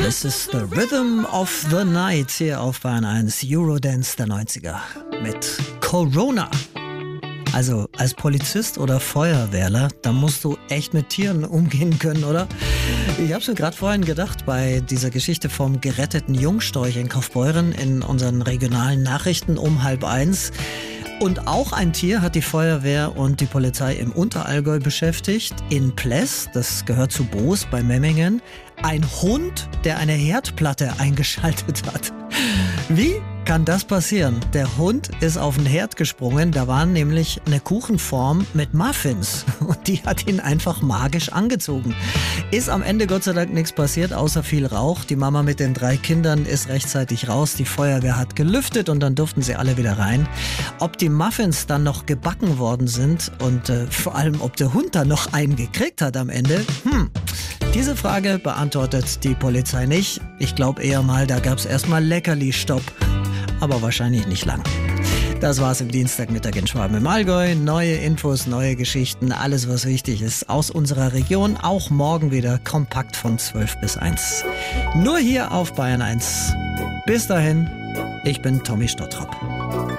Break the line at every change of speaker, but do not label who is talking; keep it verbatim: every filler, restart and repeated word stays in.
This is the Rhythm of the Night hier auf Bayern eins, Eurodance der neunziger mit Corona. Also als Polizist oder Feuerwehrler, da musst du echt mit Tieren umgehen können, oder? Ich hab's mir gerade vorhin gedacht bei dieser Geschichte vom geretteten Jungstorch in Kaufbeuren in unseren regionalen Nachrichten um halb eins. Und auch ein Tier hat die Feuerwehr und die Polizei im Unterallgäu beschäftigt. In Pless, das gehört zu Boos bei Memmingen, ein Hund, der eine Herdplatte eingeschaltet hat. Wie kann das passieren? Der Hund ist auf den Herd gesprungen, da war nämlich eine Kuchenform mit Muffins und die hat ihn einfach magisch angezogen. Ist am Ende Gott sei Dank nichts passiert, außer viel Rauch. Die Mama mit den drei Kindern ist rechtzeitig raus, die Feuerwehr hat gelüftet und dann durften sie alle wieder rein. Ob die Muffins dann noch gebacken worden sind und äh, vor allem, ob der Hund dann noch einen gekriegt hat am Ende, hm, diese Frage beantwortet die Polizei nicht. Ich glaube eher mal, da gab es erstmal Leckerli-Stopp. Aber wahrscheinlich nicht lang. Das war's im Dienstagmittag in Schwaben im Allgäu. Neue Infos, neue Geschichten, alles was wichtig ist aus unserer Region. Auch morgen wieder kompakt von zwölf bis eins. Nur hier auf Bayern eins. Bis dahin, ich bin Tommy Stottrop.